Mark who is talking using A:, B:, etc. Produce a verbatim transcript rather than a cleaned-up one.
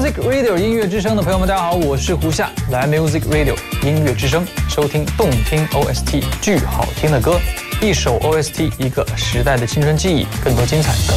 A: Music Radio 音乐之声的朋友们，大家好，我是胡夏，来 Music Radio 音乐之声，收听动听 O S T， 巨好听的歌，一首 O S T， 一个时代的青春记忆，更多精彩，更